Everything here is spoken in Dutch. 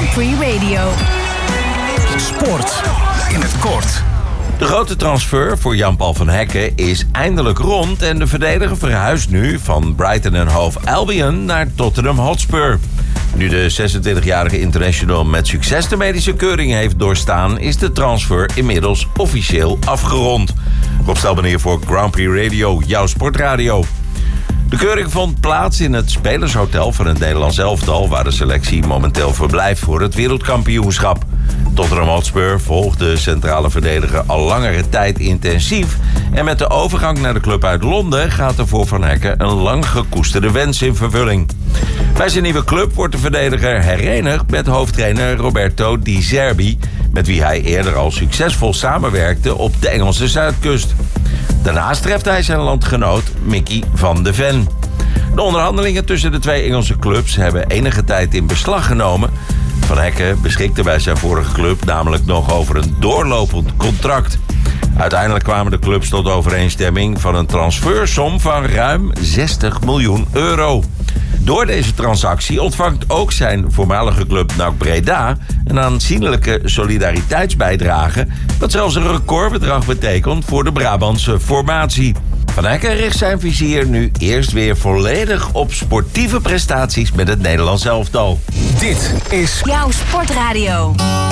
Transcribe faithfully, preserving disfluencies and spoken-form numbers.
Grand Prix Radio. Sport in het kort. De grote transfer voor Jan-Paul van Hekken is eindelijk rond en de verdediger verhuist nu van Brighton en Hove Albion naar Tottenham Hotspur. Nu de zesentwintigjarige international met succes de medische keuring heeft doorstaan, is de transfer inmiddels officieel afgerond. Rob Stelman hier voor Grand Prix Radio, jouw sportradio. De keuring vond plaats in het Spelershotel van het Nederlands elftal, waar de selectie momenteel verblijft voor het wereldkampioenschap. Tottenham Hotspur volgt de centrale verdediger al langere tijd intensief. En met de overgang naar de club uit Londen gaat er voor Van Hekken een lang gekoesterde wens in vervulling. Bij zijn nieuwe club wordt de verdediger herenigd met hoofdtrainer Roberto Di Zerbi, met wie hij eerder al succesvol samenwerkte op de Engelse Zuidkust. Daarnaast treft hij zijn landgenoot Mickey van de Ven. De onderhandelingen tussen de twee Engelse clubs hebben enige tijd in beslag genomen. Van Hekken beschikte bij zijn vorige club namelijk nog over een doorlopend contract. Uiteindelijk kwamen de clubs tot overeenstemming van een transfersom van ruim zestig miljoen euro. Door deze transactie ontvangt ook zijn voormalige club N A C Breda een aanzienlijke solidariteitsbijdrage, dat zelfs een recordbedrag betekent voor de Brabantse formatie. Van Hekken richt zijn vizier nu eerst weer volledig op sportieve prestaties met het Nederlands elftal. Dit is Jouw sportradio.